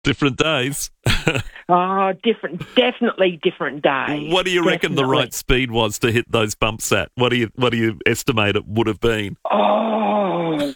Different days. Oh, definitely different days. What do you reckon the Definitely. right speed was to hit those bumps at? What do you estimate it would have been? Oh.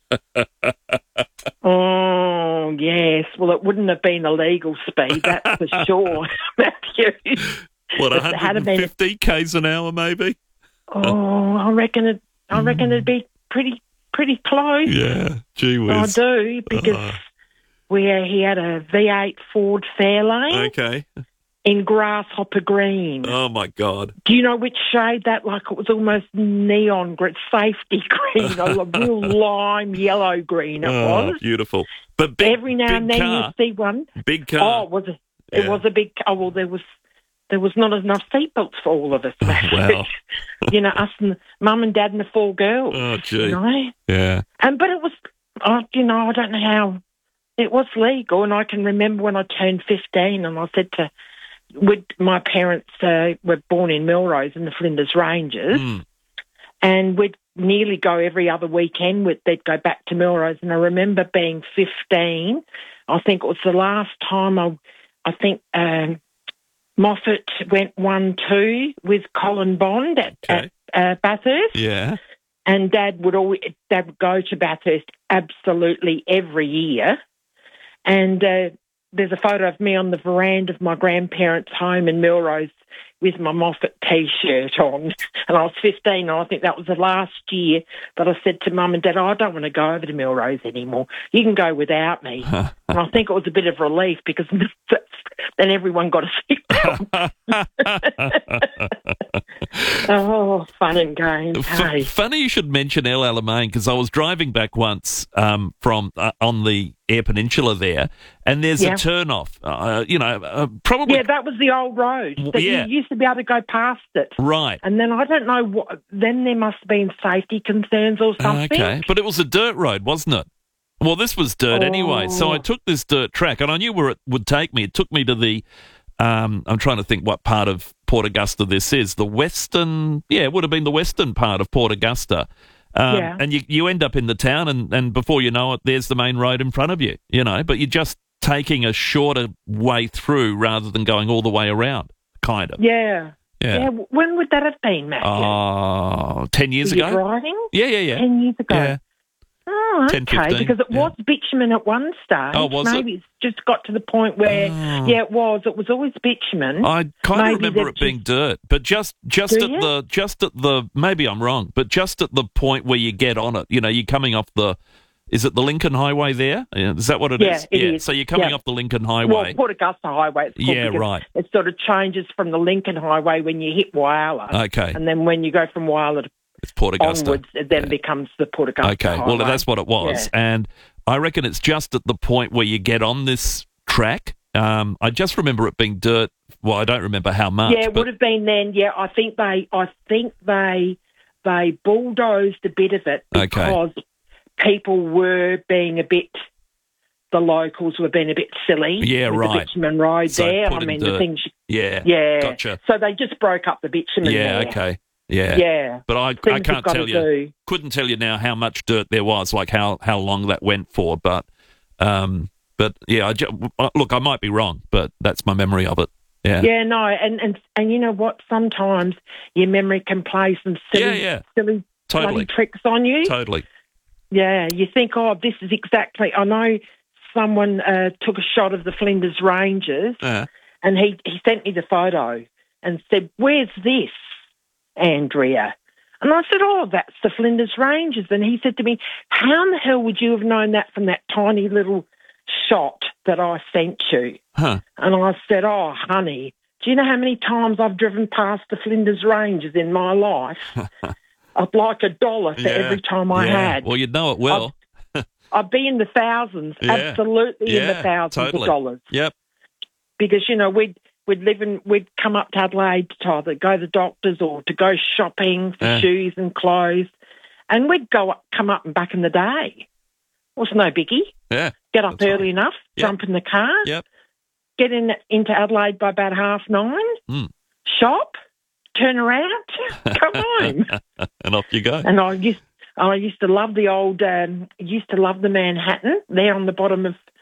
Oh, yes. Well, it wouldn't have been a legal speed, that's for sure, Matthew. What, If it had been 150 k's an hour, maybe? Oh, I reckon it'd be pretty close. Yeah, gee I whiz. do, because he had a V8 Ford Fairlane Okay. in Grasshopper Green. Oh, my God. Do you know which shade that? Like, it was almost neon green, safety green, a real lime yellow green it was. Beautiful. But big, Every now and then car. you see one. Big car. Oh, it was a big car. Well, there was not enough seatbelts for all of us. Wow. You know, us and Mum and Dad and the 4 girls. Oh, gee. You know? Yeah. But it was, I don't know how, it was legal. And I can remember when I turned 15 and I said my parents were born in Melrose in the Flinders Ranges, and we'd nearly go every other weekend. They'd go back to Melrose. And I remember being 15, I think it was the last time I think Moffat went 1-2 with Colin Bond at Bathurst. Yeah. And Dad would go to Bathurst absolutely every year. And there's a photo of me on the veranda of my grandparents' home in Melrose with my Moffat T-shirt on. And I was 15, and I think that was the last year that I said to Mum and Dad, I don't want to go over to Melrose anymore. You can go without me. And I think it was a bit of relief, because then everyone got a seatbelt. Oh, fun and games. Hey. Funny you should mention El Alamein, because I was driving back once from on the Eyre Peninsula there, and there's a turn-off, probably... Yeah, that was the old road. That you used to be able to go past it. Right. And then I don't know what... Then there must have been safety concerns or something. Okay, but it was a dirt road, wasn't it? Well, this was dirt anyway, so I took this dirt track, and I knew where it would take me. It took me to the... I'm trying to think what part of Port Augusta this is. The western... Yeah, it would have been the western part of Port Augusta. And you end up in the town, and before you know it, there's the main road in front of you, but you're just taking a shorter way through rather than going all the way around, kind of. Yeah. When would that have been, Matthew? 10 years ago. Were you driving? Yeah. 10 years ago. Yeah. Oh, 10, okay, 15, because it was bitumen at one stage. Oh, was Maybe it's just got to the point where, it was. It was always bitumen. I kind of Maybe remember it being dirt, but just at the maybe I'm wrong, but just at the point where you get on it, you're coming off is it the Lincoln Highway there? Is that what it is? It is. So you're coming off the Lincoln Highway. Well, Port Augusta Highway. It's called, right. It sort of changes from the Lincoln Highway when you hit Whyalla. Okay. And then when you go from Whyalla to it's Port Augusta. Onwards, it then becomes the Port Augusta Okay, Highway. well, that's what it was. Yeah. And I reckon it's just at the point where you get on this track. I just remember it being dirt. Well, I don't remember how much. Yeah, it would have been then. Yeah, I think they bulldozed a bit of it because people were being the locals were being a bit silly. Yeah, with right. The bitumen road So there. putting I mean, dirt. the things. Yeah, gotcha. So they just broke up the bitumen there. Yeah, okay. Yeah. Yeah. But I Things can't you've got tell to you. do. Couldn't tell you now how much dirt there was, like how long that went for. But yeah, look, I might be wrong, but that's my memory of it. Yeah. Yeah, no, and you know what? Sometimes your memory can play some silly bloody tricks on you. Totally. Yeah, you think, this is exactly... I know someone took a shot of the Flinders Ranges, and he sent me the photo and said, "Where's this, Andrea?" And I said, "That's the Flinders Ranges." And he said to me, "How in the hell would you have known that from that tiny little shot that I sent you?" Huh. And I said, "Oh, honey, do you know how many times I've driven past the Flinders Ranges in my life? I'd like $1 for every time I had." Well, you'd know it well. I'd be in the thousands, absolutely in the thousands of dollars. Yep. Because, we'd come up to Adelaide to either go to the doctors or to go shopping for shoes and clothes. And we'd come up and back in the day. It was no biggie. Yeah. Get up early enough, jump in the car, get into Adelaide by about 9:30, shop, turn around, come home. And off you go. And I used to love the Manhattan there on the bottom of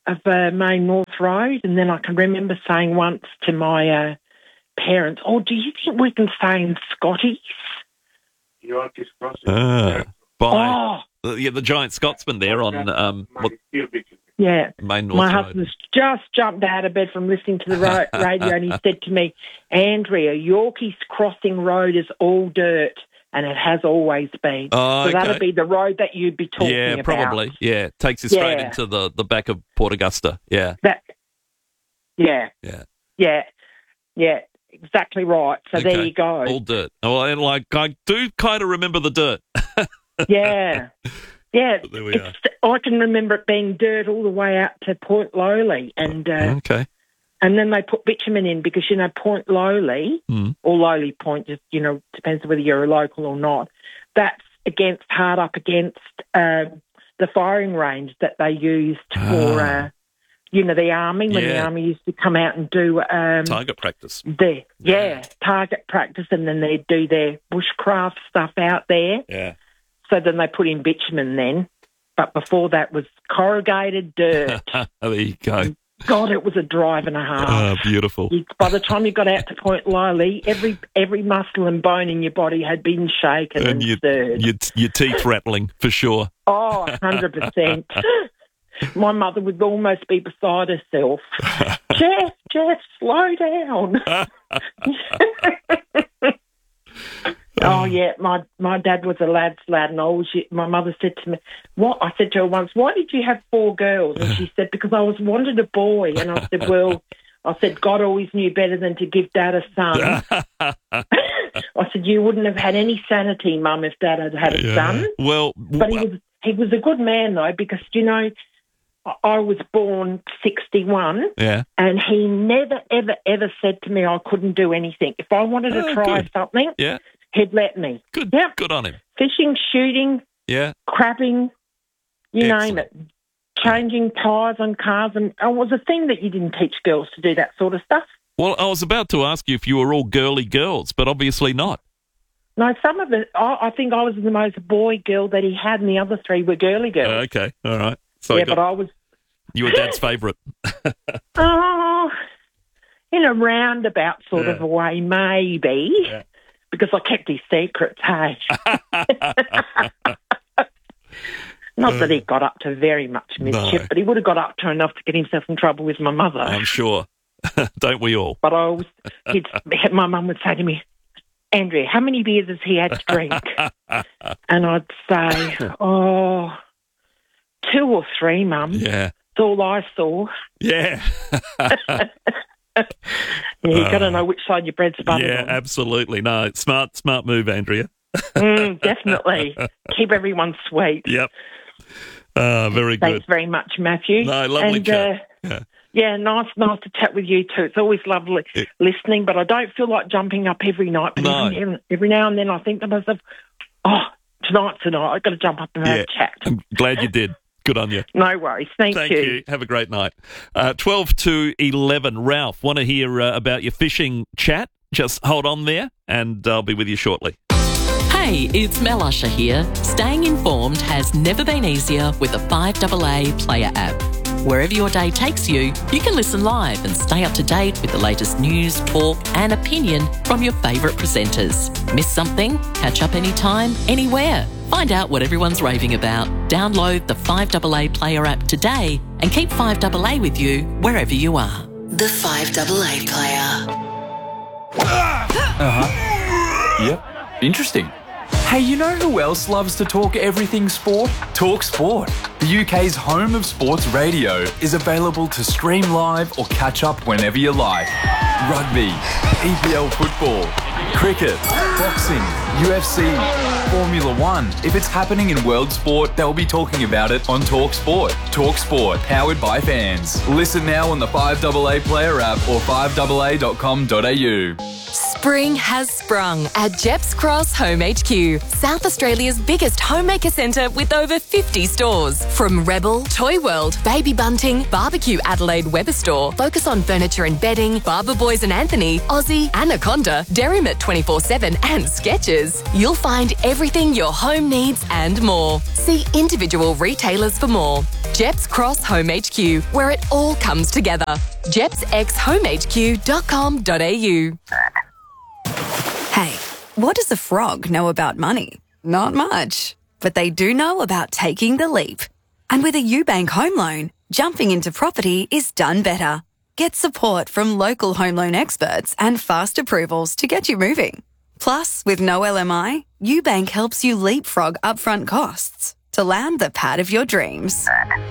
Main North Road, and then I can remember saying once to my parents, "Oh, do you think we can stay in Scotties?" Yorkie's Crossing. By the Giant Scotsman there on Yeah, Main North my Road. husband's just jumped out of bed from listening to the radio, and he said to me, "Andrea, Yorkie's Crossing Road is all dirt, and it has always been." Oh, so that'd okay. be the road that you'd be talking about. Yeah, probably. Yeah, takes you straight Yeah. into the back of Port Augusta. Yeah. Yeah, exactly right. So Okay. there you go. All dirt. Oh, and I do kind of remember the dirt. Yeah. Yeah, There we are. I can remember it being dirt all the way out to Point Lowly, and Okay. and then they put bitumen in because, Point Lowly, or Lowly Point, just, depends whether you're a local or not, that's hard up against the firing range that they used for, the army, when the army used to come out and do Target practice. target practice, and then they'd do their bushcraft stuff out there. Yeah. So then they put in bitumen then. But before that was corrugated dirt. There you go. God, it was a drive and a half. Oh, beautiful. By the time you got out to Point Lowly, every muscle and bone in your body had been shaken and stirred. Your teeth rattling, for sure. Oh, 100%. My mother would almost be beside herself. Jeff, slow down. Oh, yeah, my dad was a lad's lad, and my mother said to me, "What?" I said to her once, "Why did you have 4 girls?" And she said, "Because I wanted a boy." And I said, "Well," God always knew better than to give Dad a son. I said, "You wouldn't have had any sanity, Mum, if Dad had had a son." Well, but he was a good man, though, because, I was born 61, and he never, ever, ever said to me I couldn't do anything. If I wanted to try something, he'd let me. Good. Yep. Good on him. Fishing, shooting, crabbing, you name it. Changing tyres on cars, and it was a thing that you didn't teach girls to do that sort of stuff. Well, I was about to ask you if you were all girly girls, but obviously not. No, some of it, I think I was the most boy girl that he had, and the other 3 were girly girls. Okay, all right. So but I was... You were Dad's favourite. Oh, in a roundabout sort of a way, maybe, because I kept his secrets, hey. Not that he got up to very much mischief, but he would have got up to enough to get himself in trouble with my mother. I'm sure. Don't we all? But my mum would say to me, "Andrea, how many beers has he had to drink?" And I'd say, 2 or 3, Mum. Yeah. That's all I saw. Yeah. You got to know which side your bread's buttered on. Yeah, absolutely. No, smart move, Andrea. Definitely. Keep everyone sweet. Yep. Very good. Thanks very much, Matthew. No, lovely chat. Yeah, nice to chat with you too. It's always lovely listening, but I don't feel like jumping up every night. But every now and then I think to myself, tonight, I've got to jump up and have a chat. I'm glad you did. Good on you. No worries. Thank you. Have a great night. 12 to 11. Ralph, want to hear about your fishing chat? Just hold on there and I'll be with you shortly. Hey, it's Mel Usher here. Staying informed has never been easier with the 5AA Player app. Wherever your day takes you, you can listen live and stay up to date with the latest news, talk and opinion from your favourite presenters. Miss something? Catch up anytime, anywhere. Find out what everyone's raving about. Download the 5AA Player app today and keep 5AA with you wherever you are. The 5AA Player. Yep. Interesting. Hey, you know who else loves to talk everything sport? Talk Sport. The UK's home of sports radio is available to stream live or catch up whenever you like. Rugby, EPL football, cricket, boxing, UFC, Formula One. If it's happening in world sport, they'll be talking about it on Talk Sport. Talk Sport, powered by fans. Listen now on the 5AA Player app or 5AA.com.au. Spring has sprung at Jeps Cross Home HQ, South Australia's biggest homemaker centre with over 50 stores. From Rebel, Toy World, Baby Bunting, Barbecue Adelaide Weber Store, Focus on Furniture and Bedding, Barber Boys and Anthony, Aussie, Anaconda, Derrimut 24/7 and Skechers. You'll find everything your home needs and more. See individual retailers for more. Jeps Cross Home HQ, where it all comes together. jepsxhomehq.com.au. Hey, what does a frog know about money? Not much. But they do know about taking the leap. And with a UBank home loan, jumping into property is done better. Get support from local home loan experts and fast approvals to get you moving. Plus, with no LMI, UBank helps you leapfrog upfront costs to land the pad of your dreams.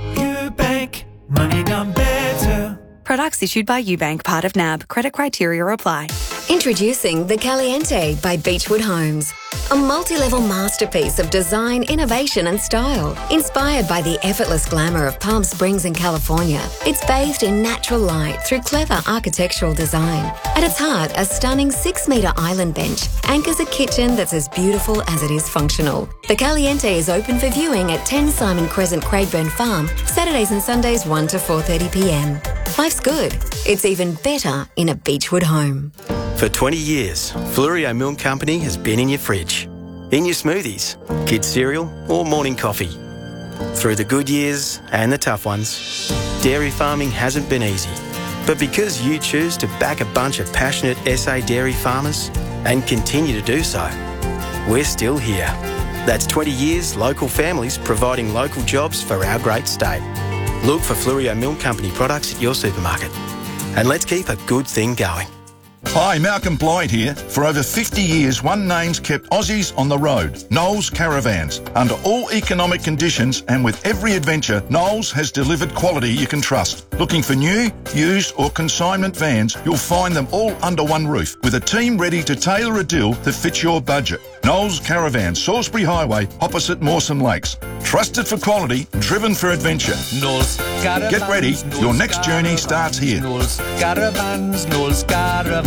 UBank, money done better. Products issued by UBank, part of NAB. Credit criteria apply. Introducing the Caliente by Beechwood Homes. A multi-level masterpiece of design, innovation and style. Inspired by the effortless glamour of Palm Springs in California, it's bathed in natural light through clever architectural design. At its heart, a stunning 6-metre island bench anchors a kitchen that's as beautiful as it is functional. The Caliente is open for viewing at 10 Simon Crescent, Craigburn Farm, Saturdays and Sundays 1 to 4:30pm. Life's good. It's even better in a Beechwood home. For 20 years, Flurio Milk Company has been in your fridge, in your smoothies, kids' cereal or morning coffee. Through the good years and the tough ones, dairy farming hasn't been easy. But because you choose to back a bunch of passionate SA dairy farmers and continue to do so, we're still here. That's 20 years local families providing local jobs for our great state. Look for Flurio Milk Company products at your supermarket. And let's keep a good thing going. Hi, Malcolm Blyde here. For over 50 years, one name's kept Aussies on the road, Knowles Caravans. Under all economic conditions and with every adventure, Knowles has delivered quality you can trust. Looking for new, used or consignment vans, you'll find them all under one roof with a team ready to tailor a deal that fits your budget. Knowles Caravans, Salisbury Highway, opposite Mawson Lakes. Trusted for quality, driven for adventure. Knowles Caravans. Get ready, your next journey starts here. Knowles Caravans, Knowles Caravans.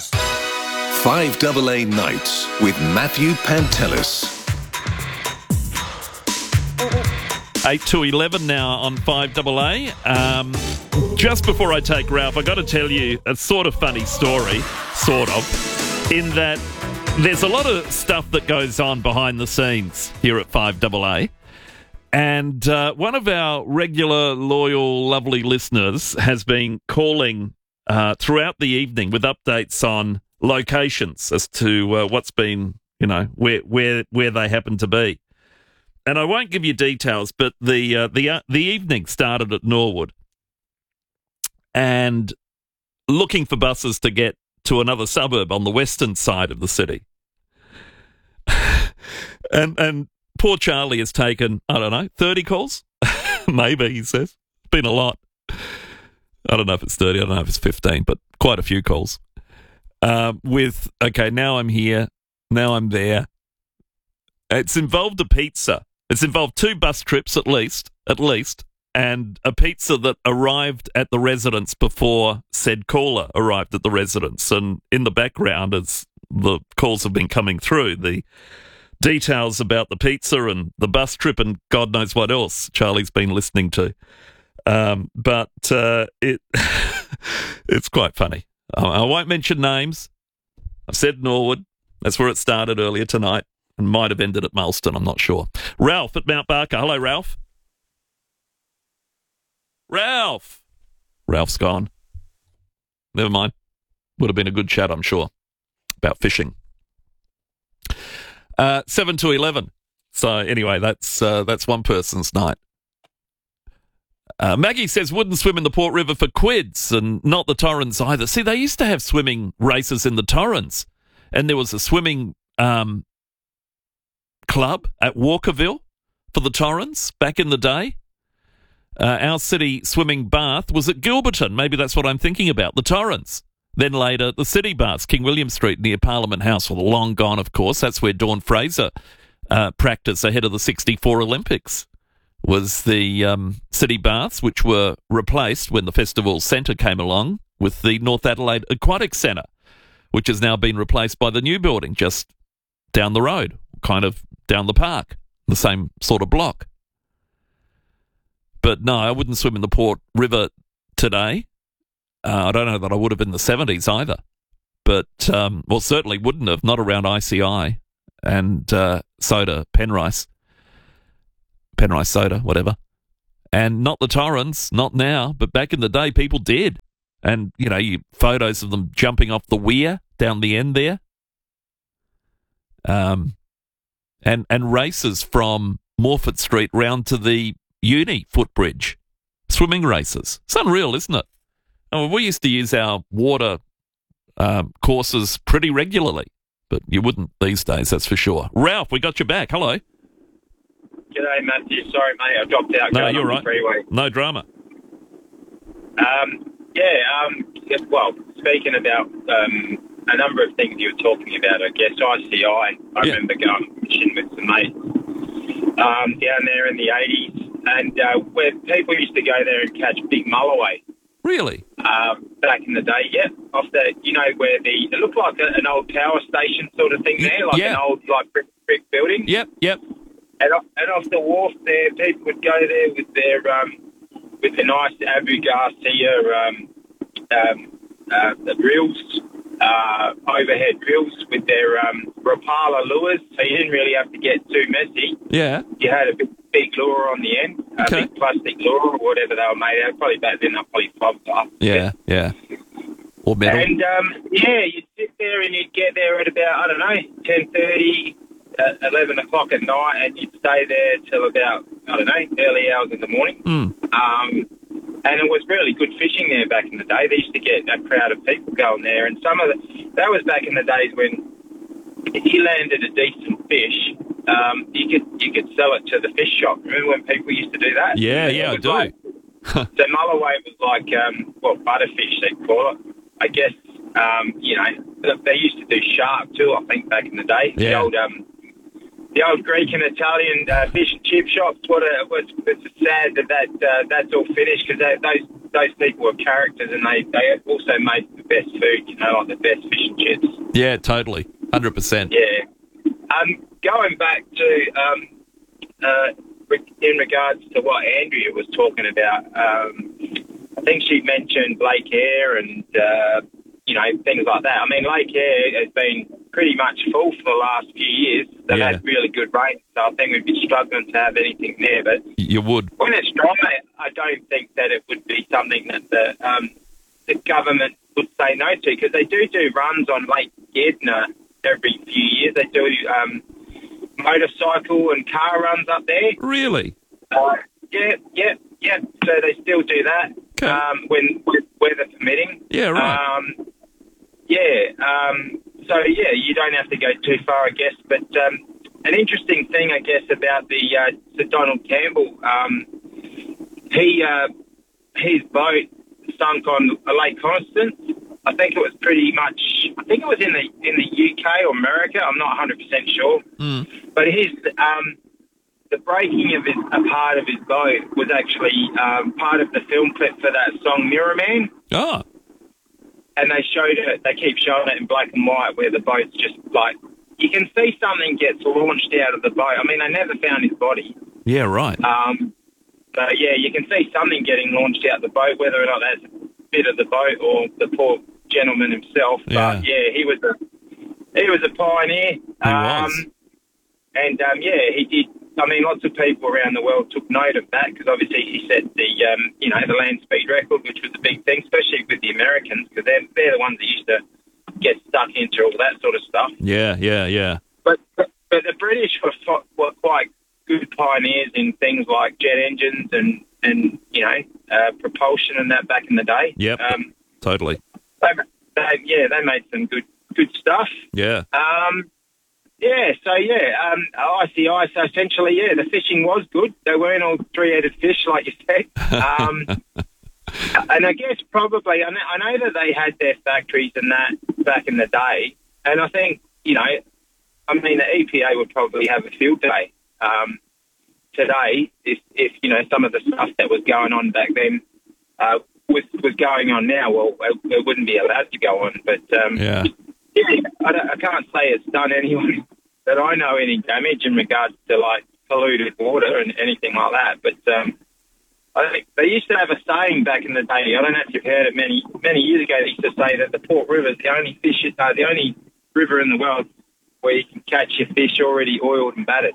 5AA Nights with Matthew Pantelis. 8 to 11 now on 5AA. Just before I take Ralph, I got to tell you a sort of funny story, in that there's a lot of stuff that goes on behind the scenes here at 5AA. And one of our regular, loyal, lovely listeners has been calling throughout the evening with updates on locations as to what's been, where they happen to be. And I won't give you details, but the evening started at Norwood and looking for buses to get to another suburb on the western side of the city. and poor Charlie has taken, 30 calls? Maybe, he says. It's been a lot. I don't know if it's 30, I don't know if it's 15, but quite a few calls. Now I'm here, now I'm there. It's involved a pizza. It's involved 2 bus trips at least, and a pizza that arrived at the residence before said caller arrived at the residence. And in the background, as the calls have been coming through, the details about the pizza and the bus trip and God knows what else Charlie's been listening to. But it's quite funny. I won't mention names. I've said Norwood. That's where it started earlier tonight and might have ended at Marston. I'm not sure. Ralph at Mount Barker. Hello, Ralph. Ralph's gone. Never mind. Would have been a good chat, I'm sure, about fishing. 7 to 11. So anyway, that's one person's night. Maggie says wouldn't swim in the Port River for quids and not the Torrens either. See, they used to have swimming races in the Torrens, and there was a swimming club at Walkerville for the Torrens back in the day. Our city swimming bath was at Gilberton. Maybe that's what I'm thinking about, the Torrens. Then later, the city baths, King William Street near Parliament House. Well, long gone, of course. That's where Dawn Fraser practiced ahead of the 64 Olympics. Was the city baths, which were replaced when the festival centre came along with the North Adelaide Aquatic Centre, which has now been replaced by the new building just down the road, kind of down the park, the same sort of block. But no, I wouldn't swim in the Port River today. I don't know that I would have in the 70s either. But, certainly wouldn't have, not around ICI and soda, Penrice soda, whatever. And not the torrents, not now, but back in the day, people did. And, photos of them jumping off the weir down the end there. And races from Morford Street round to the uni footbridge. Swimming races. It's unreal, isn't it? We used to use our water courses pretty regularly, but you wouldn't these days, that's for sure. Ralph, we got you back. Hello. G'day, Matthew. Sorry, mate, I dropped out. No, you're on right. The freeway. No drama. Well, speaking about a number of things you were talking about, I guess ICI. I remember going fishing with some mates down there in the 80s, and where people used to go there and catch big mulloway. Really? Back in the day, yeah. Off the, where it looked like an old power station sort of thing there, like an old brick building. Yep. And off the wharf there, people would go there with their with the nice Abu Garcia the reels, overhead reels with their Rapala lures, so you didn't really have to get too messy. Yeah. You had a big lure on the end, a big plastic lure or whatever they were made out of. Probably back then, they're probably fobbed up. Yeah. Or metal. And, you'd sit there and you'd get there at about, 10:30, 11 o'clock at night, and you'd stay there till about, early hours in the morning. And it was really good fishing there back in the day. They used to get a crowd of people going there, and that was back in the days when if you landed a decent fish, you could sell it to the fish shop. Remember when people used to do that? Yeah, I do. So mulloway was like, butterfish, they'd call it. I guess, they used to do shark too, I think, back in the day. Yeah. The old Greek and Italian fish and chip shops. It's sad that's all finished, because those people were characters, and they also made the best food, like the best fish and chips. Yeah, totally. 100%. Yeah. Going back to in regards to what Andrea was talking about, I think she mentioned Lake Eyre and things like that. I mean, Lake Eyre has been pretty much full for the last few years. They've had really good rain, so I think we'd be struggling to have anything there. But you would. When it's dry, I don't think that it would be something that the government would say no to, because they do runs on Lake Gedna every few years. They do motorcycle and car runs up there. Really? Yeah. So they still do that when weather permitting. Yeah, right. So you don't have to go too far, I guess. But an interesting thing, I guess, about the Sir Donald Campbell, his boat sunk on Lake Constance. I think it was it was in the UK or America. I'm not 100% sure. But the breaking of a part of his boat was actually part of the film clip for that song Mirror Man. Oh. And they showed it. They keep showing it in black and white, where the boat's just like, you can see something gets launched out of the boat. I mean, they never found his body. Yeah, right. But yeah, you can see something getting launched out of the boat, whether or not that's a bit of the boat or the poor gentleman himself. Yeah. But yeah, he was a pioneer. He did. I mean, lots of people around the world took note of that, because obviously he set the land speed record, which was a big thing, especially with the Americans, because they're the ones that used to get stuck into all that sort of stuff. Yeah. But the British were quite good pioneers in things like jet engines and propulsion and that back in the day. Yep. Totally. They made some good stuff. Yeah. ICI, so essentially, the fishing was good. They weren't all three-headed fish, like you said. And I guess probably, I know that they had their factories and that back in the day, and I think, the EPA would probably have a field day today if some of the stuff that was going on back then was going on now. Well, it wouldn't be allowed to go on, but I can't say it's done anyone that I know any damage in regards to like polluted water and anything like that. But I think they used to have a saying back in the day. I don't know if you've heard it many years ago. They used to say that the Port River is the only river in the world where you can catch your fish already oiled and battered.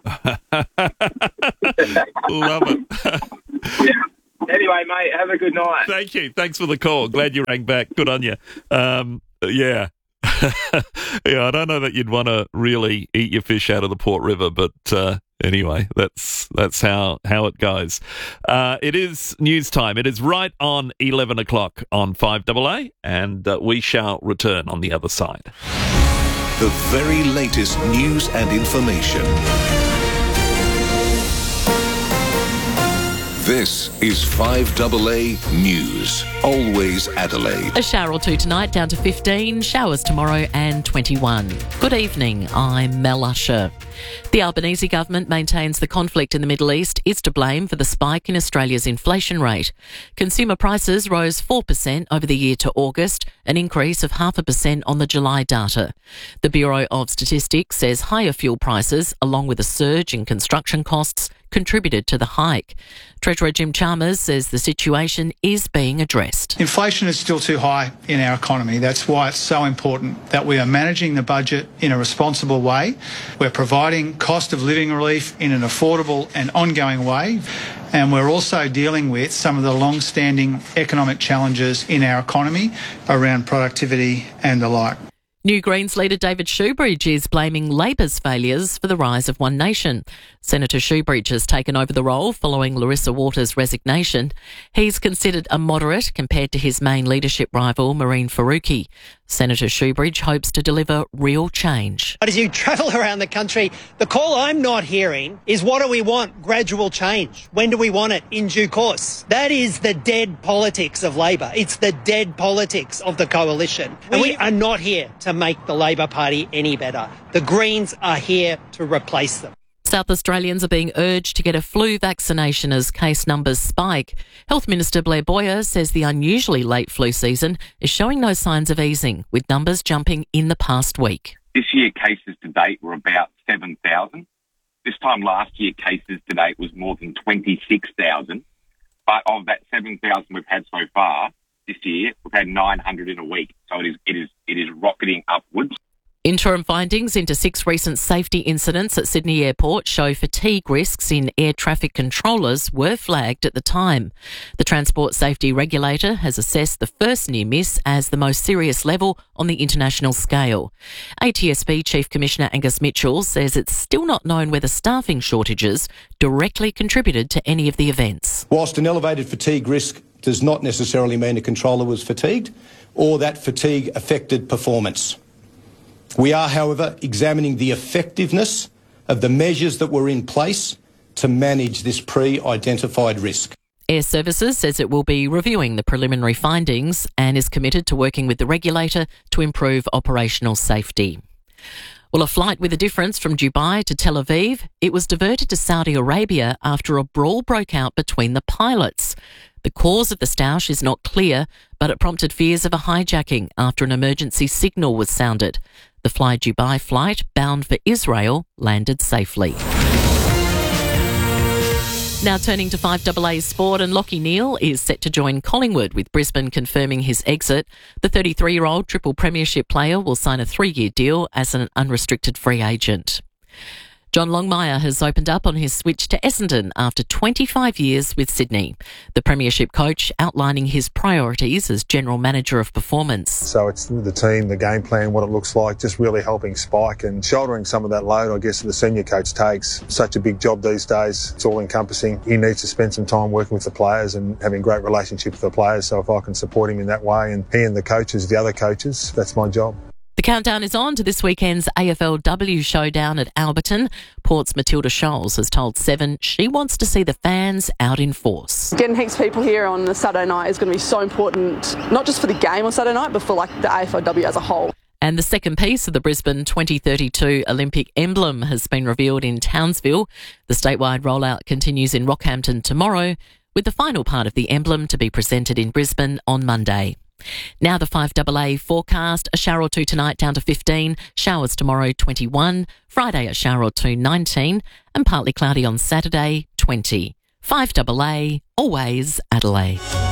Love it. Yeah. Anyway, mate, have a good night. Thank you. Thanks for the call. Glad you rang back. Good on you. Yeah. Yeah, I don't know that you'd want to really eat your fish out of the Port River, but anyway, that's how it goes. It is news time. It is right on 11 o'clock on 5AA, and we shall return on the other side. The very latest news and information. This is 5AA News. Always Adelaide. A shower or two tonight, down to 15. Showers tomorrow and 21. Good evening, I'm Mel Usher. The Albanese government maintains the conflict in the Middle East is to blame for the spike in Australia's inflation rate. Consumer prices rose 4% over the year to August, an increase of 0.5% on the July data. The Bureau of Statistics says higher fuel prices, along with a surge in construction costs, contributed to the hike. Treasurer Jim Chalmers says the situation is being addressed. Inflation is still too high in our economy. That's why it's so important that we are managing the budget in a responsible way. We're providing cost of living relief in an affordable and ongoing way. And we're also dealing with some of the long-standing economic challenges in our economy around productivity and the like. New Greens leader David Shoebridge is blaming Labor's failures for the rise of One Nation. Senator Shoebridge has taken over the role following Larissa Waters' resignation. He's considered a moderate compared to his main leadership rival, Mehreen Faruqi. Senator Shoebridge hopes to deliver real change. But as you travel around the country, the call I'm not hearing is what do we want? Gradual change. When do we want it? In due course. That is the dead politics of Labor. It's the dead politics of the coalition. And we are not here to make the Labor Party any better. The Greens are here to replace them. South Australians are being urged to get a flu vaccination as case numbers spike. Health Minister Blair Boyer says the unusually late flu season is showing no signs of easing, with numbers jumping in the past week. This year, cases to date were about 7,000. This time last year, cases to date was more than 26,000. But of that 7,000 we've had so far this year, we've had 900 in a week. So it is rocketing upwards. Interim findings into 6 recent safety incidents at Sydney Airport show fatigue risks in air traffic controllers were flagged at the time. The Transport Safety Regulator has assessed the first near miss as the most serious level on the international scale. ATSB Chief Commissioner Angus Mitchell says it's still not known whether staffing shortages directly contributed to any of the events. Whilst an elevated fatigue risk does not necessarily mean a controller was fatigued or that fatigue affected performance. We are, however, examining the effectiveness of the measures that were in place to manage this pre-identified risk. Air Services says it will be reviewing the preliminary findings and is committed to working with the regulator to improve operational safety. Well, a flight with a difference from Dubai to Tel Aviv, it was diverted to Saudi Arabia after a brawl broke out between the pilots. The cause of the stoush is not clear, but it prompted fears of a hijacking after an emergency signal was sounded. The Fly Dubai flight, bound for Israel, landed safely. Now turning to 5AA sport, and Lachie Neale is set to join Collingwood, with Brisbane confirming his exit. The 33-year-old triple premiership player will sign a 3-year deal as an unrestricted free agent. John Longmire has opened up on his switch to Essendon after 25 years with Sydney. The premiership coach outlining his priorities as general manager of performance. So it's the team, the game plan, what it looks like, just really helping Spike and shouldering some of that load, I guess, the senior coach takes. Such a big job these days. It's all encompassing. He needs to spend some time working with the players and having great relationship with the players. So if I can support him in that way, and he and the coaches, the other coaches, that's my job. The countdown is on to this weekend's AFLW showdown at Alberton. Port's Matilda Scholes has told Seven she wants to see the fans out in force. Getting heaps of people here on the Saturday night is going to be so important, not just for the game on Saturday night, but for the AFLW as a whole. And the second piece of the Brisbane 2032 Olympic emblem has been revealed in Townsville. The statewide rollout continues in Rockhampton tomorrow, with the final part of the emblem to be presented in Brisbane on Monday. Now the 5AA forecast, a shower or two tonight down to 15, showers tomorrow 21, Friday a shower or two 19, and partly cloudy on Saturday 20. 5AA, always Adelaide.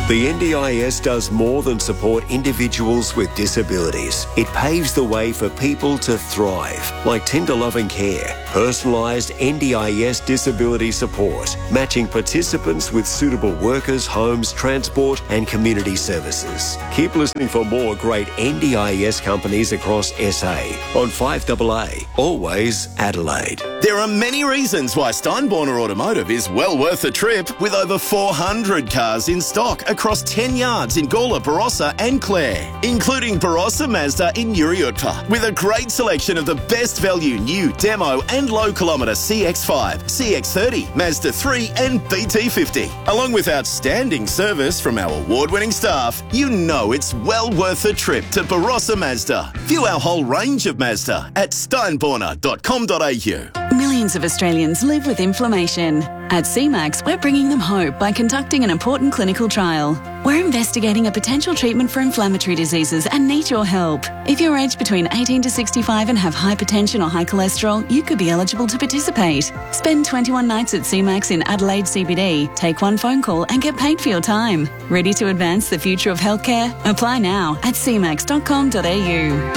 The NDIS does more than support individuals with disabilities. It paves the way for people to thrive, like tender loving care, personalised NDIS disability support, matching participants with suitable workers, homes, transport and community services. Keep listening for more great NDIS companies across SA on 5AA, always Adelaide. There are many reasons why Steinborner Automotive is well worth the trip, with over 400 cars in stock across 10 yards in Gawler, Barossa and Clare, including Barossa Mazda in Uriutpa, with a great selection of the best value new demo and low kilometre CX5, CX30, Mazda 3 and BT50. Along with outstanding service from our award-winning staff, you know it's well worth the trip to Barossa Mazda. View our whole range of Mazda at steinborner.com.au. Millions of Australians live with inflammation. At CMAX, we're bringing them hope by conducting an important clinical trial. We're investigating a potential treatment for inflammatory diseases and need your help. If you're aged between 18 to 65 and have hypertension or high cholesterol, you could be eligible to participate. Spend 21 nights at CMAX in Adelaide CBD, take one phone call and get paid for your time. Ready to advance the future of healthcare? Apply now at cmax.com.au.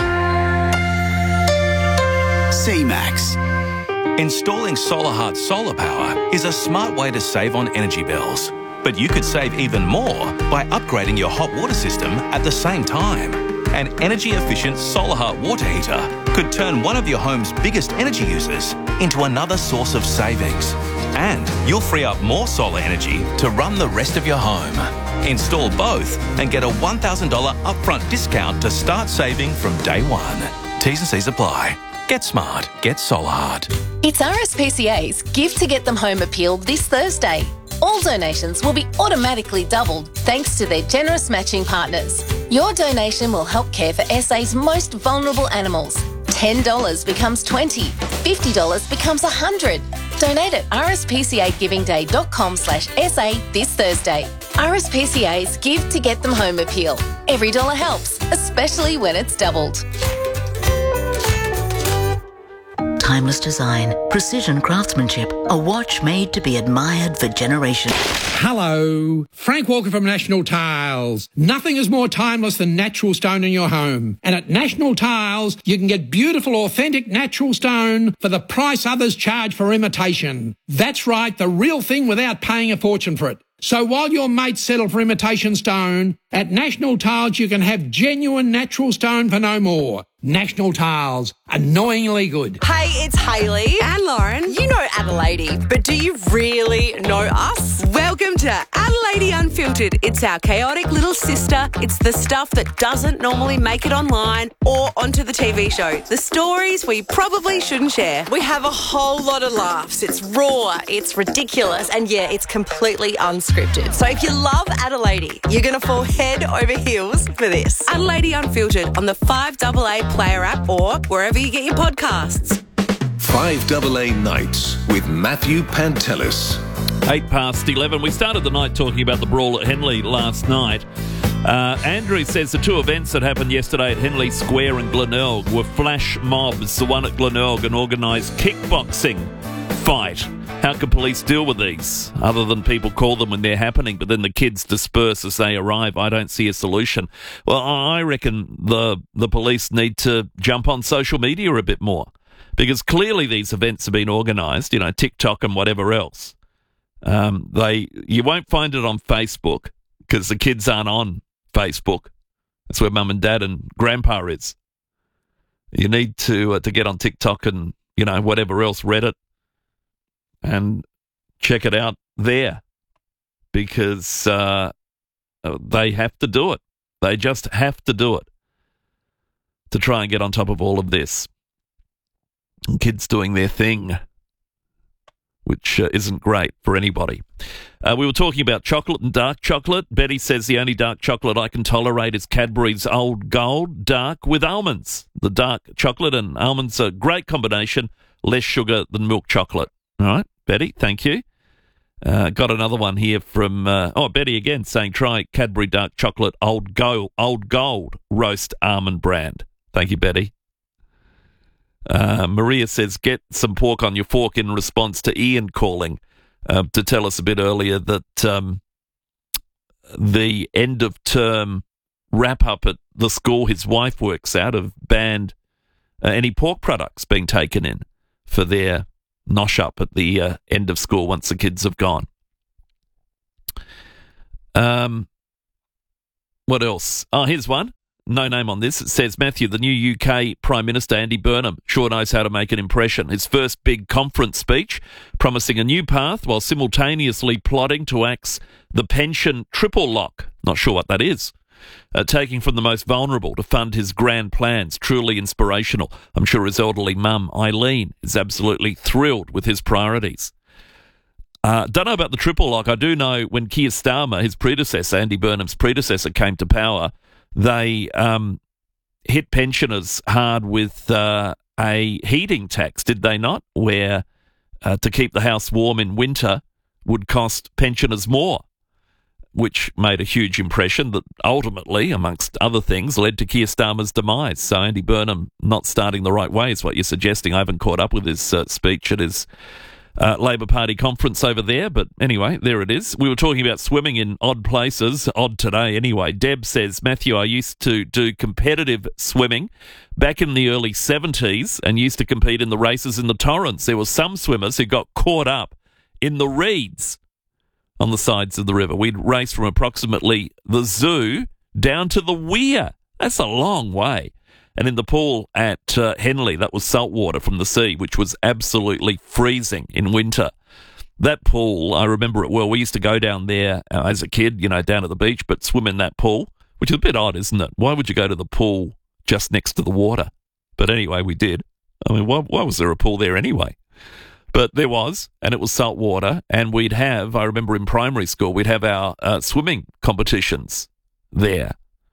CMAX. Installing SolarHeart solar power is a smart way to save on energy bills. But you could save even more by upgrading your hot water system at the same time. An energy-efficient SolarHeart water heater could turn one of your home's biggest energy users into another source of savings. And you'll free up more solar energy to run the rest of your home. Install both and get a $1,000 upfront discount to start saving from day one. T's and C's apply. Get smart. Get SolarHeart. It's RSPCA's Give to Get Them Home appeal this Thursday. All donations will be automatically doubled thanks to their generous matching partners. Your donation will help care for SA's most vulnerable animals. $10 becomes $20, $50 becomes $100. Donate at rspcagivingday.com/SA this Thursday. RSPCA's Give to Get Them Home appeal. Every dollar helps, especially when it's doubled. Timeless design, precision craftsmanship, a watch made to be admired for generations. Hello, Frank Walker from National Tiles. Nothing is more timeless than natural stone in your home. And at National Tiles, you can get beautiful, authentic natural stone for the price others charge for imitation. That's right, the real thing without paying a fortune for it. So while your mates settle for imitation stone, at National Tiles you can have genuine natural stone for no more. National Tiles, annoyingly good. Hey, it's Hayley and Lauren. You know Adelaide, but do you really know us? Welcome to Adelaide Unfiltered. It's our chaotic little sister. It's the stuff that doesn't normally make it online or onto the TV show. The stories we probably shouldn't share. We have a whole lot of laughs. It's raw, it's ridiculous, and yeah, it's completely unscripted. So if you love Adelaide, you're going to fall head over heels for this. Adelaide Unfiltered on the 5AA Player app or wherever you get your podcasts. 5AA Nights with Matthew Pantelis. 11:08. We started the night talking about the brawl at Henley last night. Andrew says the two events that happened yesterday at Henley Square and Glenelg were flash mobs. The one at Glenelg, an organised kickboxing fight. How can police deal with these, other than people call them when they're happening, but then the kids disperse as they arrive? I don't see a solution. Well, I reckon the police need to jump on social media a bit more, because clearly these events have been organised, you know, TikTok and whatever else. You won't find it on Facebook because the kids aren't on Facebook. That's where mum and dad and grandpa is. You need to get on TikTok and, you know, whatever else, Reddit, and check it out there, because they have to do it. They just have to do it to try and get on top of all of this. And kids doing their thing, which isn't great for anybody. We were talking about chocolate and dark chocolate. Betty says the only dark chocolate I can tolerate is Cadbury's Old Gold Dark with almonds. The dark chocolate and almonds are a great combination, less sugar than milk chocolate. All right, Betty, thank you. Got another one here from, Betty again, saying try Cadbury Dark Chocolate Old Gold Roast Almond brand. Thank you, Betty. Maria says get some pork on your fork in response to Ian calling to tell us a bit earlier that the end-of-term wrap-up at the school his wife works out have banned any pork products being taken in for their nosh-up at the end of school once the kids have gone. What else? Oh, here's one. No name on this. It says, Matthew, the new UK Prime Minister Andy Burnham sure knows how to make an impression. His first big conference speech, promising a new path while simultaneously plotting to axe the pension triple lock. Not sure what that is. Taking from the most vulnerable to fund his grand plans. Truly inspirational. I'm sure his elderly mum, Eileen, is absolutely thrilled with his priorities. Don't know about the triple lock. I do know when Keir Starmer, his predecessor, Andy Burnham's predecessor, came to power, they hit pensioners hard with a heating tax, did they not? Where to keep the house warm in winter would cost pensioners more, which made a huge impression that ultimately, amongst other things, led to Keir Starmer's demise. So Andy Burnham not starting the right way is what you're suggesting. I haven't caught up with his speech at his Labor Party conference over there, but anyway, there it is. We were talking about swimming in odd places, odd today anyway. Deb says, Matthew, I used to do competitive swimming back in the early 70s and used to compete in the races in the Torrens. There were some swimmers who got caught up in the reeds on the sides of the river. We'd race from approximately the zoo down to the weir. That's a long way. And in the pool at Henley, that was salt water from the sea, which was absolutely freezing in winter. That pool, I remember it well. We used to go down there as a kid, you know, down at the beach, but swim in that pool, which is a bit odd, isn't it? Why would you go to the pool just next to the water? But anyway, we did. I mean, why was there a pool there anyway? But there was, and it was salt water, and we'd have, I remember in primary school, we'd have our swimming competitions there.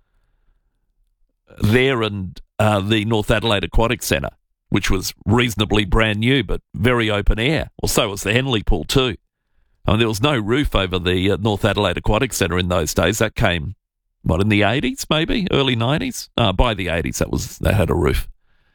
There and the North Adelaide Aquatic Centre, which was reasonably brand new but very open air. Well, so was the Henley pool too. I mean, there was no roof over the North Adelaide Aquatic Centre in those days. That came, what, in the 80s maybe? Early 90s? By the 80s, they had a roof.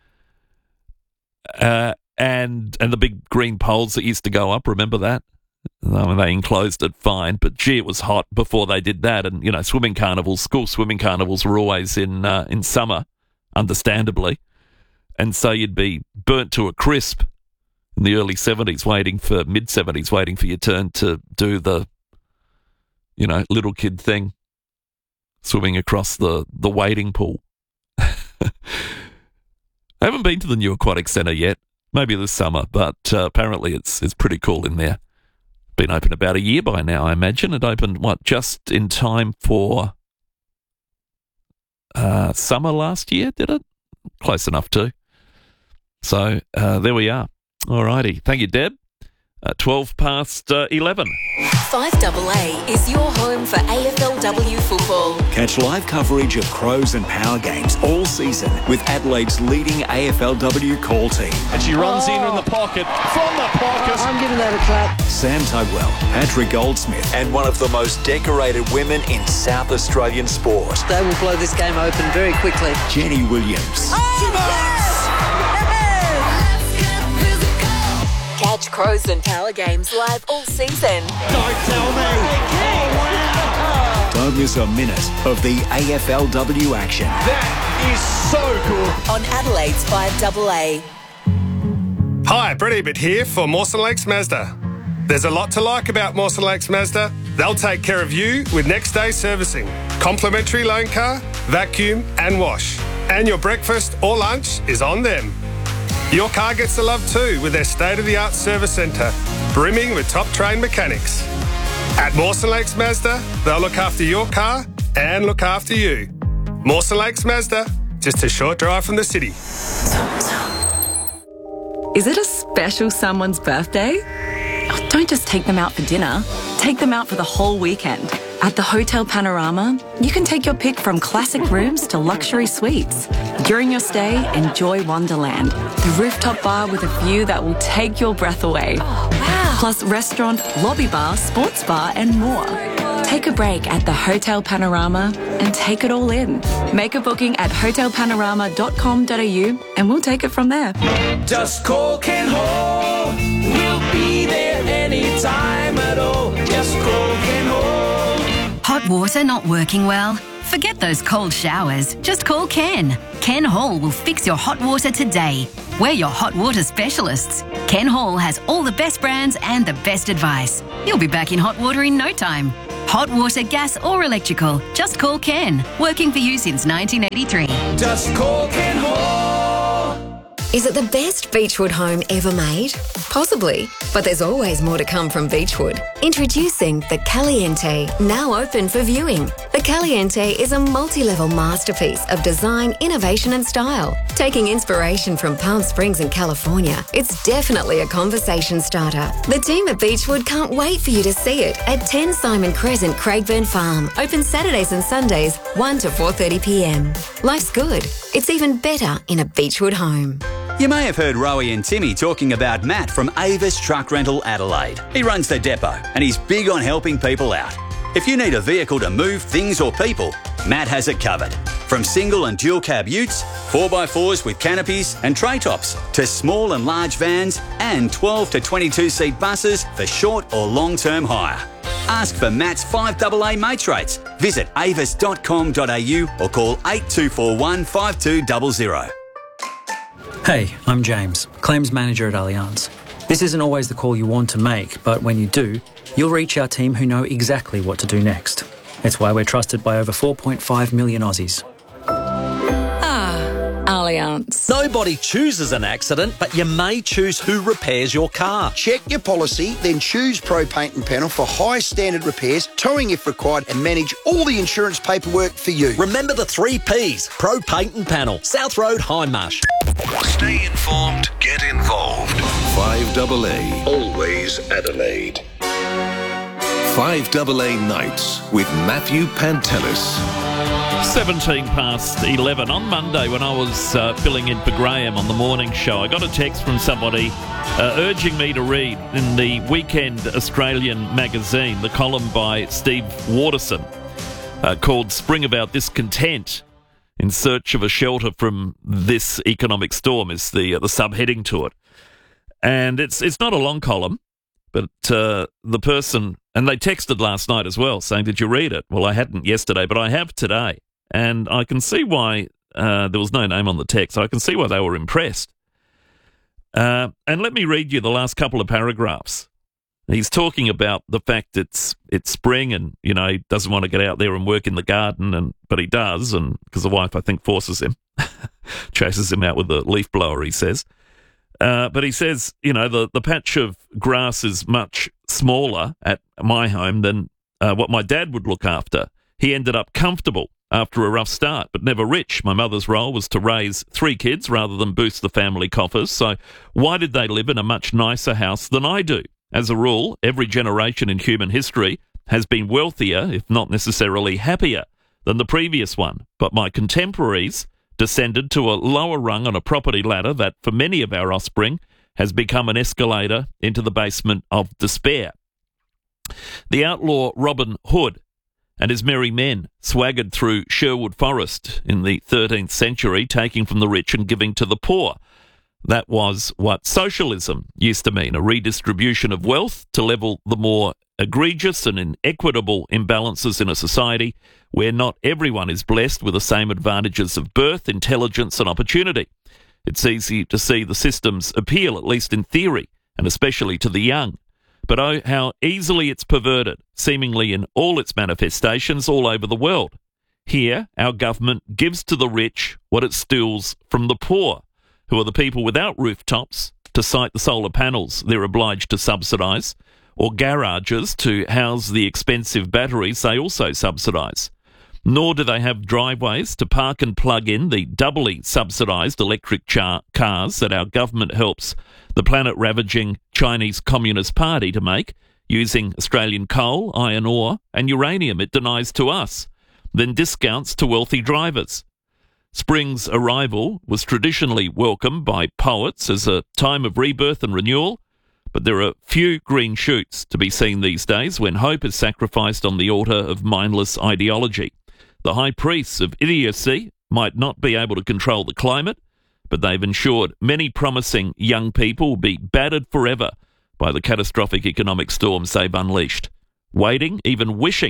And the big green poles that used to go up, remember that? I mean, they enclosed it fine, but gee, it was hot before they did that. And, you know, swimming carnivals, school swimming carnivals were always in summer, understandably. And so you'd be burnt to a crisp in the early 70s, mid-70s, waiting for your turn to do the, you know, little kid thing, swimming across the wading pool. I haven't been to the new aquatic centre yet, maybe this summer, but apparently it's pretty cool in there. Been open about a year by now, I imagine. It opened, just in time for summer last year, did it? Close enough too. So there we are. All righty. Thank you, Deb. 12 past 11. 5AA is your home for AFLW football. Catch live coverage of Crows and Power games all season with Adelaide's leading AFLW call team. And she runs in the pocket, from the pocket. I'm giving that a clap. Sam Tugwell, Patrick Goldsmith, and one of the most decorated women in South Australian sport. They will blow this game open very quickly. Jenny Williams. Catch Crows and Power games live all season. Don't tell me. Oh, wow. Don't miss a minute of the AFLW action. That is so good. On Adelaide's 5AA. Hi, Brett Ebert here for Mawson Lakes Mazda. There's a lot to like about Mawson Lakes Mazda. They'll take care of you with next day servicing, complimentary loan car, vacuum and wash. And your breakfast or lunch is on them. Your car gets the love too with their state-of-the-art service centre, brimming with top-trained mechanics. At Mawson Lakes Mazda, they'll look after your car and look after you. Mawson Lakes Mazda, just a short drive from the city. Is it a special someone's birthday? Oh, don't just take them out for dinner. Take them out for the whole weekend. At the Hotel Panorama, you can take your pick from classic rooms to luxury suites. During your stay, enjoy Wonderland, the rooftop bar with a view that will take your breath away. Oh, wow. Plus restaurant, lobby bar, sports bar and more. Take a break at the Hotel Panorama and take it all in. Make a booking at hotelpanorama.com.au and we'll take it from there. Just call Ken Hall. We'll be there anytime at all. Just call Ken Hall. Hot water not working well? Forget those cold showers. Just call Ken. Ken Hall will fix your hot water today. We're your hot water specialists. Ken Hall has all the best brands and the best advice. You'll be back in hot water in no time. Hot water, gas or electrical. Just call Ken. Working for you since 1983. Just call Ken Hall. Is it the best Beechwood home ever made? Possibly, but there's always more to come from Beechwood. Introducing the Caliente, now open for viewing. The Caliente is a multi-level masterpiece of design, innovation and style. Taking inspiration from Palm Springs in California, it's definitely a conversation starter. The team at Beechwood can't wait for you to see it at 10 Simon Crescent, Craigburn Farm. Open Saturdays and Sundays, 1 to 4:30 p.m. Life's good. It's even better in a Beechwood home. You may have heard Rowie and Timmy talking about Matt from Avis Truck Rental Adelaide. He runs the depot and he's big on helping people out. If you need a vehicle to move things or people, Matt has it covered. From single and dual cab utes, 4x4s with canopies and tray tops, to small and large vans and 12 to 22 seat buses for short or long-term hire. Ask for Matt's 5AA mates rates. Visit avis.com.au or call 8241 5200. Hey, I'm James, Claims Manager at Allianz. This isn't always the call you want to make, but when you do, you'll reach our team who know exactly what to do next. It's why we're trusted by over 4.5 million Aussies. Allianz. Nobody chooses an accident, but you may choose who repairs your car. Check your policy, then choose Pro Paint and Panel for high standard repairs, towing if required, and manage all the insurance paperwork for you. Remember the 3 Ps. Pro Paint and Panel. South Road, Hindmarsh. Stay informed, get involved. 5AA, always Adelaide. 5AA Nights with Matthew Pantelis. 17 past 11. On Monday, when I was filling in for Graham on the morning show, I got a text from somebody urging me to read in the Weekend Australian magazine the column by Steve Waterson called Spring About Discontent. In search of a shelter from this economic storm is the subheading to it. And it's not a long column, but the person, and they texted last night as well saying, did you read it? Well, I hadn't yesterday, but I have today. And I can see why there was no name on the text. I can see why they were impressed. And let me read you the last couple of paragraphs. He's talking about the fact it's spring and, you know, he doesn't want to get out there and work in the garden, but he does, and because the wife, I think, forces him, chases him out with a leaf blower, he says. But he says, you know, the patch of grass is much smaller at my home than what my dad would look after. He ended up comfortable after a rough start, but never rich. My mother's role was to raise 3 kids rather than boost the family coffers. So why did they live in a much nicer house than I do? As a rule, every generation in human history has been wealthier, if not necessarily happier, than the previous one. But my contemporaries descended to a lower rung on a property ladder that, for many of our offspring, has become an escalator into the basement of despair. The outlaw Robin Hood and his merry men swaggered through Sherwood Forest in the 13th century, taking from the rich and giving to the poor. That was what socialism used to mean, a redistribution of wealth to level the more egregious and inequitable imbalances in a society where not everyone is blessed with the same advantages of birth, intelligence and opportunity. It's easy to see the system's appeal, at least in theory, and especially to the young. But oh, how easily it's perverted, seemingly in all its manifestations all over the world. Here, our government gives to the rich what it steals from the poor, who are the people without rooftops to site the solar panels they're obliged to subsidise, or garages to house the expensive batteries they also subsidise. Nor do they have driveways to park and plug in the doubly subsidised electric cars that our government helps the planet-ravaging Chinese Communist Party to make, using Australian coal, iron ore and uranium it denies to us, then discounts to wealthy drivers. Spring's arrival was traditionally welcomed by poets as a time of rebirth and renewal, but there are few green shoots to be seen these days when hope is sacrificed on the altar of mindless ideology. The high priests of idiocy might not be able to control the climate, but they've ensured many promising young people will be battered forever by the catastrophic economic storms they've unleashed, waiting, even wishing,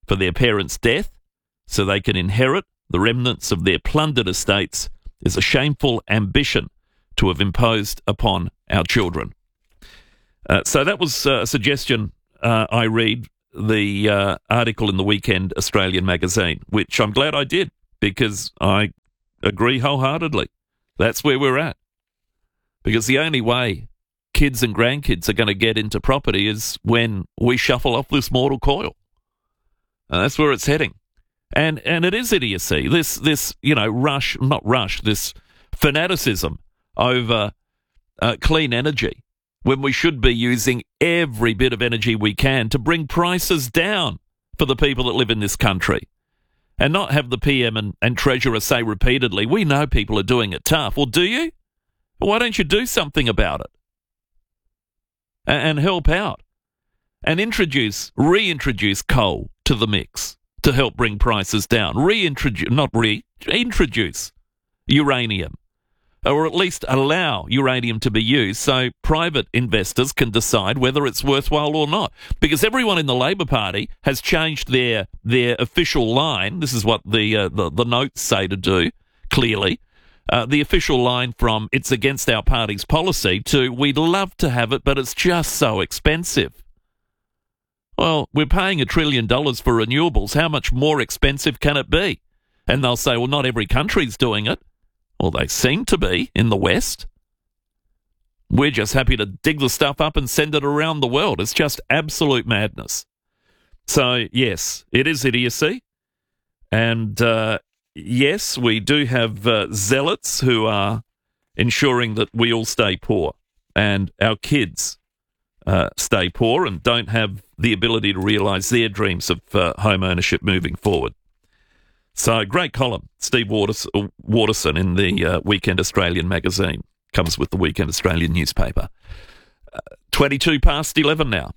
for their parents' death so they can inherit the remnants of their plundered estates is a shameful ambition to have imposed upon our children. So that was a suggestion. I read the article in the Weekend Australian magazine, which I'm glad I did, because I agree wholeheartedly. That's where we're at. Because the only way kids and grandkids are going to get into property is when we shuffle off this mortal coil. And that's where it's heading. And it is idiocy. This this fanaticism over clean energy, when we should be using every bit of energy we can to bring prices down for the people that live in this country. And not have the PM and Treasurer say repeatedly, we know people are doing it tough. Well, do you? Well, why don't you do something about it? And help out. And reintroduce coal to the mix to help bring prices down. Introduce uranium. Or at least allow uranium to be used so private investors can decide whether it's worthwhile or not. Because everyone in the Labor Party has changed their official line. This is what the notes say to do, clearly. The official line from it's against our party's policy to we'd love to have it, but it's just so expensive. Well, we're paying $1 trillion for renewables. How much more expensive can it be? And they'll say, well, not every country's doing it. Well, they seem to be in the West. We're just happy to dig the stuff up and send it around the world. It's just absolute madness. So, yes, it is idiocy. And, yes, we do have zealots who are ensuring that we all stay poor and our kids stay poor and don't have the ability to realise their dreams of home ownership moving forward. So, great column, Steve Waterson in the Weekend Australian magazine. Comes with the Weekend Australian newspaper. 22 past 11 now.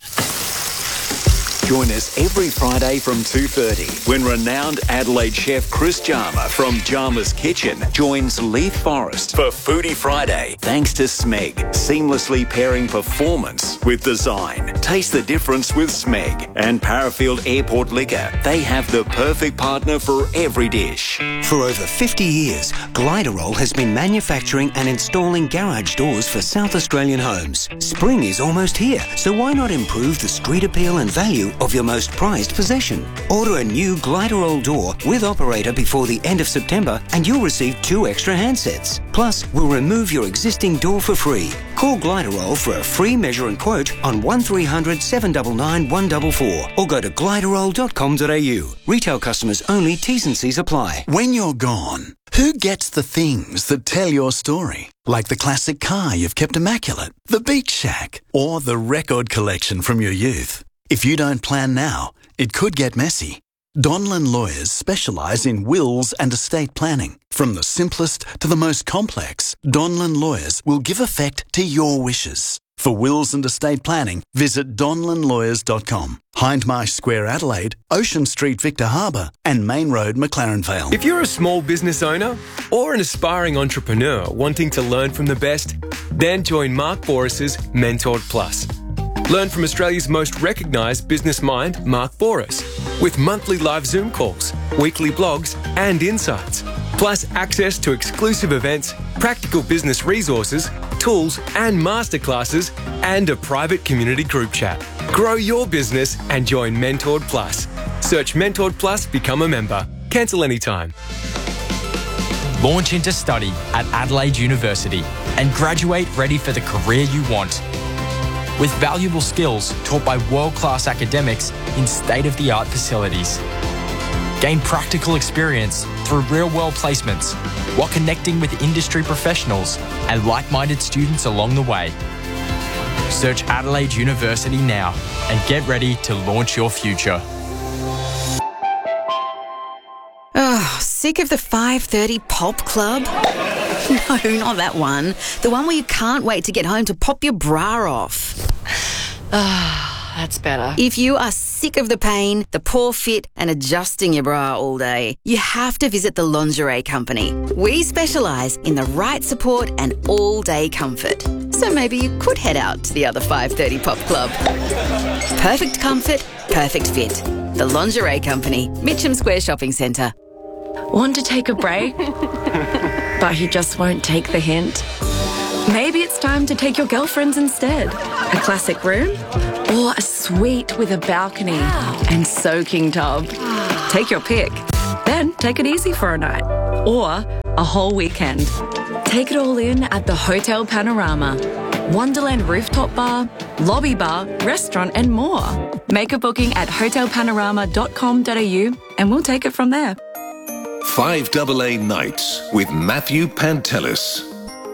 Join us every Friday from 2:30 when renowned Adelaide chef Chris Jarma from Jarma's Kitchen joins Leith Forrest for Foodie Friday. Thanks to Smeg, seamlessly pairing performance with design. Taste the difference with Smeg and Parafield Airport Liquor. They have the perfect partner for every dish. For over 50 years, Gliderol has been manufacturing and installing garage doors for South Australian homes. Spring is almost here, so why not improve the street appeal and value of your most prized possession? Order a new Gliderol door with operator before the end of September and you'll receive 2 extra handsets. Plus, we'll remove your existing door for free. Call Gliderol for a free measure and quote on 1300 799 144 or go to gliderol.com.au. Retail customers only, T's and C's apply. When you're gone, who gets the things that tell your story? Like the classic car you've kept immaculate, the beach shack, or the record collection from your youth. If you don't plan now, it could get messy. Donlan Lawyers specialise in wills and estate planning. From the simplest to the most complex, Donlan Lawyers will give effect to your wishes. For wills and estate planning, visit donlanlawyers.com. Hindmarsh Square, Adelaide, Ocean Street, Victor Harbour, and Main Road, McLaren Vale. If you're a small business owner or an aspiring entrepreneur wanting to learn from the best, then join Mark Boris's Mentored Plus. Learn from Australia's most recognised business mind, Mark Boris, with monthly live Zoom calls, weekly blogs and insights, plus access to exclusive events, practical business resources, tools and masterclasses, and a private community group chat. Grow your business and join Mentored Plus. Search Mentored Plus, become a member. Cancel anytime. Launch into study at Adelaide University and graduate ready for the career you want. With valuable skills taught by world-class academics in state-of-the-art facilities. Gain practical experience through real-world placements while connecting with industry professionals and like-minded students along the way. Search Adelaide University now and get ready to launch your future. Oh, sick of the 5:30 pop club? No, not that one. The one where you can't wait to get home to pop your bra off. That's better. If you are sick of the pain, the poor fit, and adjusting your bra all day, you have to visit the Lingerie Company. We specialise in the right support and all-day comfort. So maybe you could head out to the other 5:30 pop club. Perfect comfort, perfect fit. The Lingerie Company, Mitcham Square Shopping Centre. Want to take a break? But he just won't take the hint. Maybe it's time to take your girlfriends instead. A classic room or a suite with a balcony and soaking tub. Take your pick. Then take it easy for a night or a whole weekend. Take it all in at the Hotel Panorama. Wonderland rooftop bar, lobby bar, restaurant and more. Make a booking at hotelpanorama.com.au and we'll take it from there. 5AA Nights with Matthew Pantelis.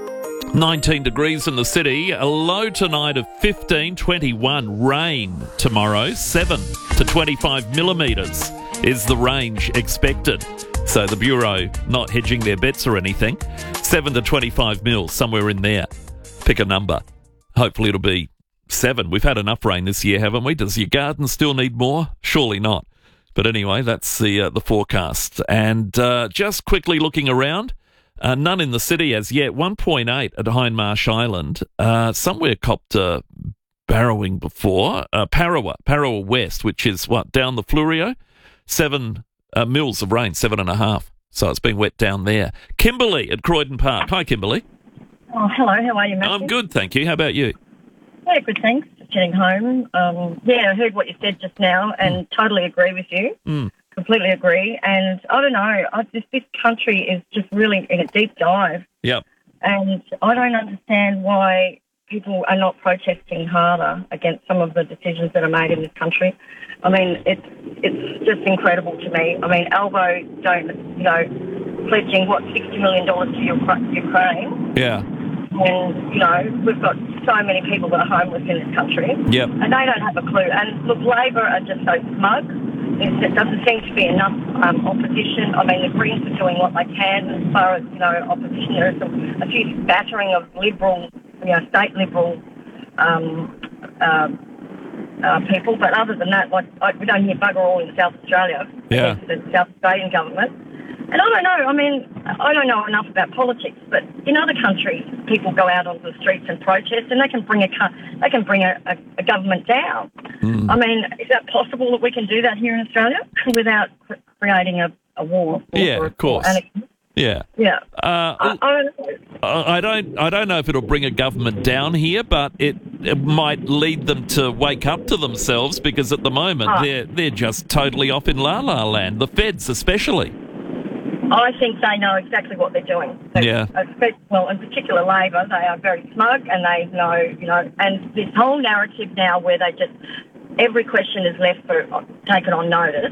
19 degrees in the city, a low tonight of 15, 21, rain tomorrow, 7 to 25 millimetres is the range expected. So the Bureau not hedging their bets or anything, 7 to 25 mils, somewhere in there. Pick a number. Hopefully it'll be 7. We've had enough rain this year, haven't we? Does your garden still need more? Surely not. But anyway, that's the forecast. And just quickly looking around, none in the city as yet. 1.8 at Hindmarsh Island. Somewhere copped barrowing before. Parawa West, which is down the Flurio. 7 mils of rain, 7.5. So it's been wet down there. Kimberly at Croydon Park. Hi, Kimberly. Oh, hello. How are you, Matthew? I'm good, thank you. How about you? Yeah, good, thanks. Just getting home. I heard what you said just now and totally agree with you. Completely agree. And I don't know, this country is just really in a deep dive. Yep. And I don't understand why people are not protesting harder against some of the decisions that are made in this country. I mean, it's just incredible to me. I mean, Albo pledging, $60 million to Ukraine. Yeah. And, we've got so many people that are homeless in this country. Yep. And they don't have a clue. And, look, Labor are just so smug. There doesn't seem to be enough opposition. I mean, the Greens are doing what they can as far as, opposition. There's a few spattering of Liberal, state Liberal people. But other than that, we don't hear bugger all in South Australia. Yeah. The South Australian government. And I don't know. I mean, I don't know enough about politics, but in other countries, people go out onto the streets and protest, and they can bring a government down. I mean, is that possible that we can do that here in Australia without creating a war? Yeah, of course. Yeah. Yeah. I don't know if it'll bring a government down here, but it might lead them to wake up to themselves, because at the moment they're just totally off in la la land. The feds especially. I think they know exactly what they're doing. Well, in particular Labor, they are very smug, and they know, and this whole narrative now where they just, every question is left taken on notice,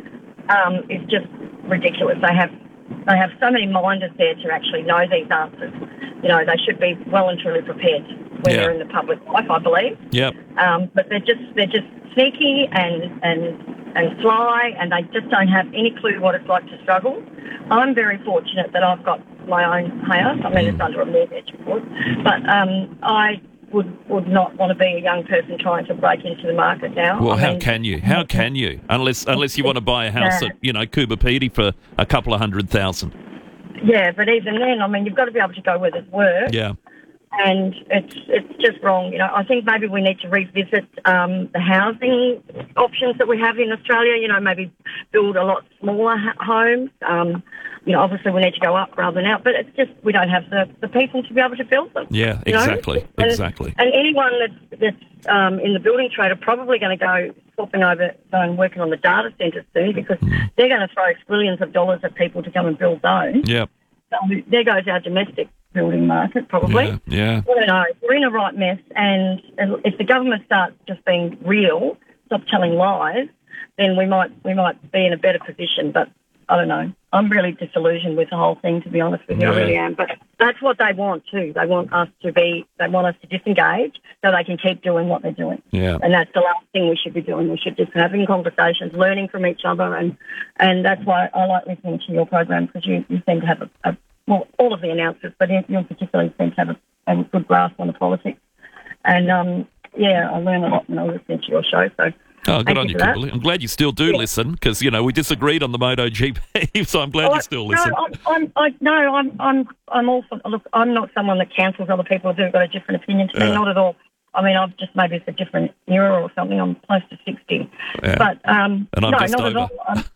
is just ridiculous. They have so many minders there to actually know these answers. They should be well and truly prepared when they're in the public life, I believe. Yep. But they're just sneaky and sly, and they just don't have any clue what it's like to struggle. I'm very fortunate that I've got my own house. I mean, it's under a mortgage, of course. But I would not want to be a young person trying to break into the market now. Well, how can you? How can you? Unless you want to buy a house at, Coober Pedy for a couple of $100,000. Yeah, but even then, I mean, you've got to be able to go where there's work. Yeah. And it's just wrong. I think maybe we need to revisit the housing options that we have in Australia. Maybe build a lot smaller homes. Obviously we need to go up rather than out, but it's just we don't have the people to be able to build them. Yeah, exactly, exactly. And anyone that's in the building trade are probably going to go swapping over and working on the data centres soon, because they're going to throw billions of dollars at people to come and build those. Yeah. So there goes our domestic building market, probably. Yeah. I don't know. We're in a right mess, and if the government starts just being real, stop telling lies, then we might be in a better position. But I don't know. I'm really disillusioned with the whole thing, to be honest with you. I really am. But that's what they want too. They want us to disengage so they can keep doing what they're doing. Yeah. And that's the last thing we should be doing. We should just be having conversations, learning from each other, and that's why I like listening to your program, because you seem to have all of the announcers, but you particularly seem to have a good grasp on the politics. And I learn a lot when I listen to your show. So. Oh, good on you, Kimberly. I'm glad you still do listen, because we disagreed on the MotoGP, so I'm glad you still listen. I'm all for. Look, I'm not someone that cancels other people who've got a different opinion to me. Not at all. I mean, I've just maybe it's a different era or something. I'm close to 60. Yeah. But and I'm no, just not over. at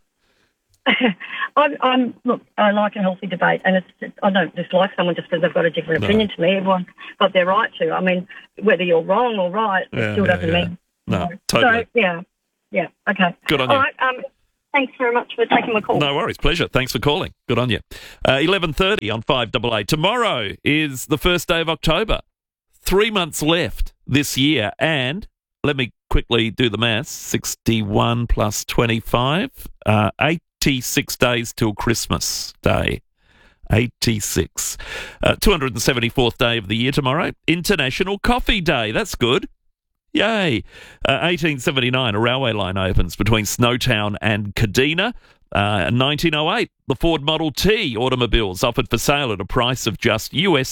all. Look, I like a healthy debate, and I don't dislike someone just because they've got a different opinion to me. Everyone's got their right to. I mean, whether you're wrong or right, it still doesn't mean. No, totally. So, yeah, okay. Good on you. All right, thanks very much for taking my call. No worries. Pleasure. Thanks for calling. Good on you. 11:30 on 5AA. Tomorrow is the first day of October. 3 months left this year. And let me quickly do the maths. 61 plus 25. 86 days till Christmas Day. 86. 274th day of the year tomorrow. International Coffee Day. That's good. Yay. 1879, a railway line opens between Snowtown and Kadina. 1908, the Ford Model T automobiles offered for sale at a price of just US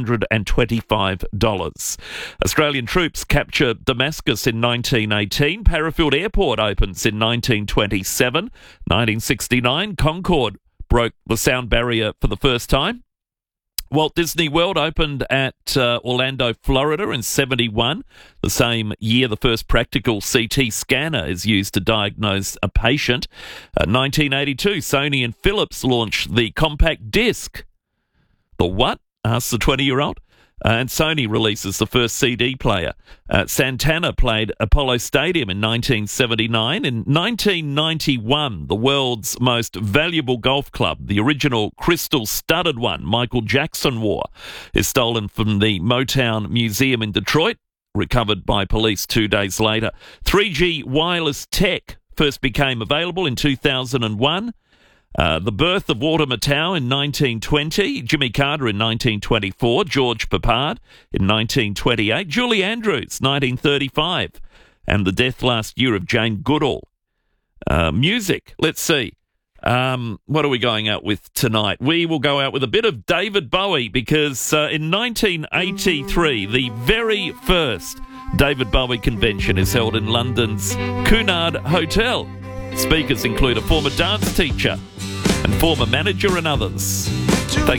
$825. Australian troops capture Damascus in 1918. Parafield Airport opens in 1927. 1969, Concorde broke the sound barrier for the first time. Walt Disney World opened at Orlando, Florida in 71. The same year, the first practical CT scanner is used to diagnose a patient. 1982, Sony and Philips launched the compact disc. The what? Asks the 20-year-old. And Sony releases the first CD player. Santana played Apollo Stadium in 1979. In 1991, the world's most valuable golf club, the original crystal-studded one Michael Jackson wore, is stolen from the Motown Museum in Detroit, recovered by police 2 days later. 3G wireless tech first became available in 2001. The birth of Walter Matthau in 1920, Jimmy Carter in 1924, George Peppard in 1928, Julie Andrews 1935, and the death last year of Jane Goodall. Music, let's see. What are we going out with tonight? We will go out with a bit of David Bowie because in 1983, the very first David Bowie convention is held in London's Cunard Hotel. Speakers include a former dance teacher and former manager and others. Thanks.